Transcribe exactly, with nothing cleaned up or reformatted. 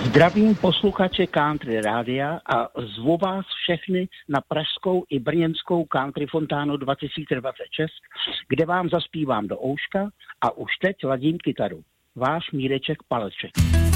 Zdravím posluchače Country Rádia a zvu vás všechny na pražskou i brněnskou Country Fontánu dva tisíce dvacet šest, kde vám zaspívám do ouška a už teď ladím kytaru. Váš Míreček Paleček.